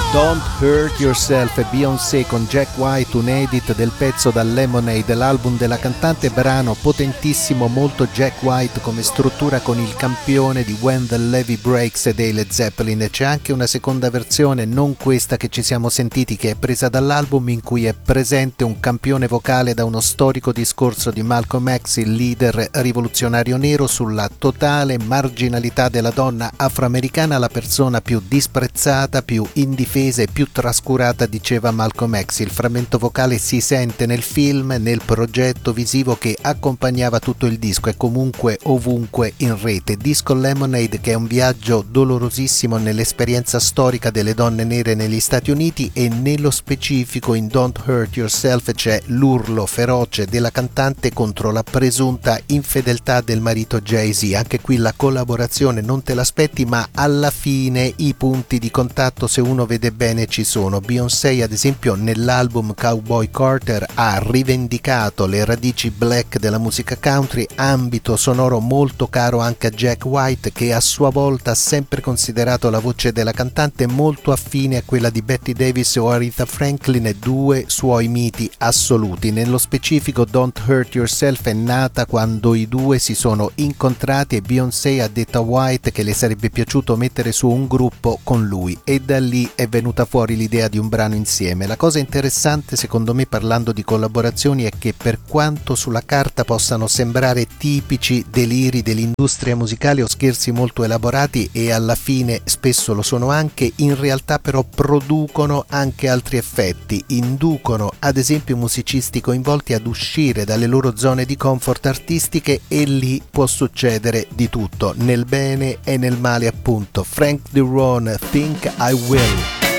Don't Hurt Yourself e Beyoncé con Jack White, un edit del pezzo da Lemonade, l'album della cantante, brano potentissimo, molto Jack White come struttura con il campione di When the Levee Breaks dei Led Zeppelin. C'è anche una seconda versione, non questa che ci siamo sentiti, che è presa dall'album, in cui è presente un campione vocale da uno storico discorso di Malcolm X, il leader rivoluzionario nero, sulla totale marginalità della donna afroamericana, la persona più disprezzata, più indifesa e più trascurata, diceva Malcolm X. Il frammento vocale si sente nel film, nel progetto visivo che accompagnava tutto il disco e comunque ovunque in rete. Disco Lemonade, che è un viaggio dolorosissimo nell'esperienza storica delle donne nere negli Stati Uniti, e nello specifico in Don't Hurt Yourself c'è l'urlo feroce della cantante contro la presunta infedeltà del marito Jay-Z. Anche qui la collaborazione non te l'aspetti, ma alla fine i punti di contatto, se uno vede bene, ci sono. Beyoncé ad esempio nell'album Cowboy Carter ha rivendicato le radici black della musica country, ambito sonoro molto caro anche a Jack White, che a sua volta ha sempre considerato la voce della cantante molto affine a quella di Betty Davis o Aretha Franklin, due suoi miti assoluti. Nello specifico Don't Hurt Yourself è nata quando i due si sono incontrati e Beyoncé ha detto a White che le sarebbe piaciuto mettere su un gruppo con lui, e da lì è venuta fuori l'idea di un brano insieme. La cosa interessante secondo me parlando di collaborazioni è che, per quanto sulla carta possano sembrare tipici deliri dell'industria musicale o scherzi molto elaborati, e alla fine spesso lo sono anche, in realtà però producono anche altri effetti, inducono ad esempio i musicisti coinvolti ad uscire dalle loro zone di comfort artistiche, e lì può succedere di tutto, nel bene e nel male appunto. Frank DeRone, Think I Will.